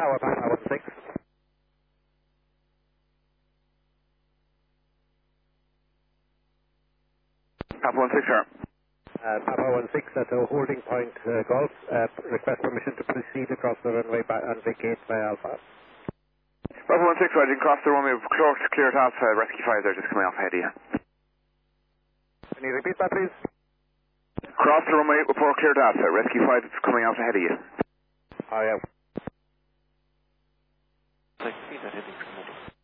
tower, Papa 16. Papa 16, sir. Papa 16 at the holding point, Golf. Request permission to proceed across the runway and vacate by Alpha. Papa 16, right, you can cross the runway, clear it off, rescue 5 there, just coming off ahead of you. Can you repeat that, please? Cross the runway, report cleared off, rescue 5 is coming out ahead of you. I am. I see that heading from